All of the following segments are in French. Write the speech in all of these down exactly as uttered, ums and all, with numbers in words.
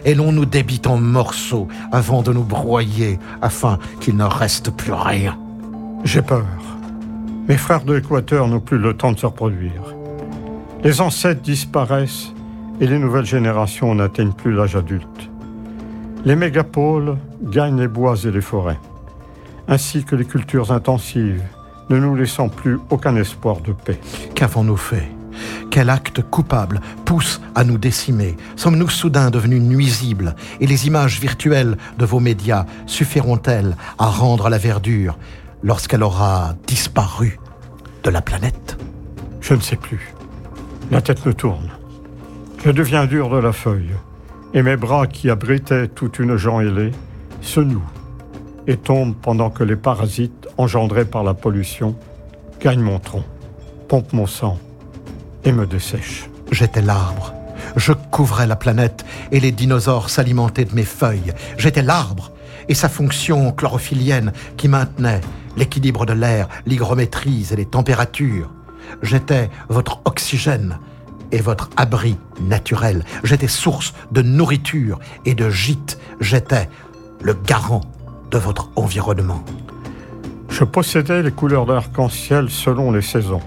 et l'on nous débite en morceaux avant de nous broyer, afin qu'il ne reste plus rien. J'ai peur. Mes frères de l'Équateur n'ont plus le temps de se reproduire. Les ancêtres disparaissent et les nouvelles générations n'atteignent plus l'âge adulte. Les mégapoles gagnent les bois et les forêts, ainsi que les cultures intensives, ne nous laissant plus aucun espoir de paix. Qu'avons-nous fait ? Quel acte coupable pousse à nous décimer ? Sommes-nous soudain devenus nuisibles ? Et les images virtuelles de vos médias suffiront-elles à rendre la verdure lorsqu'elle aura disparu de la planète ? Je ne sais plus. La tête me tourne. Je deviens dur de la feuille, et mes bras qui abritaient toute une gent ailée se nouent et tombent pendant que les parasites engendrés par la pollution gagnent mon tronc, pompent mon sang et me dessèchent. J'étais l'arbre. Je couvrais la planète et les dinosaures s'alimentaient de mes feuilles. J'étais l'arbre et sa fonction chlorophyllienne qui maintenait l'équilibre de l'air, l'hygrométrie et les températures. J'étais votre oxygène et votre abri naturel. J'étais source de nourriture et de gîte. J'étais le garant de votre environnement. Je possédais les couleurs de l'arc-en-ciel selon les saisons.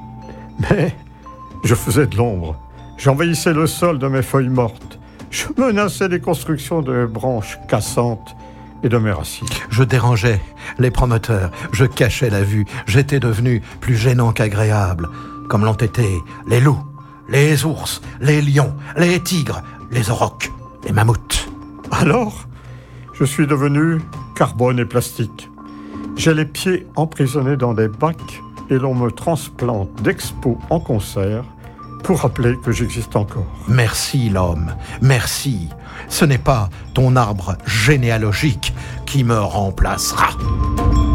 Mais je faisais de l'ombre. J'envahissais le sol de mes feuilles mortes. Je menaçais les constructions de mes branches cassantes et de mes racines. Je dérangeais les promoteurs. Je cachais la vue. J'étais devenu plus gênant qu'agréable, comme l'ont été les loups, les ours, les lions, les tigres, les aurochs, les mammouths. Alors, je suis devenu carbone et plastique. J'ai les pieds emprisonnés dans des bacs et l'on me transplante d'expo en concert pour rappeler que j'existe encore. Merci l'homme, merci. Ce n'est pas ton arbre généalogique qui me remplacera.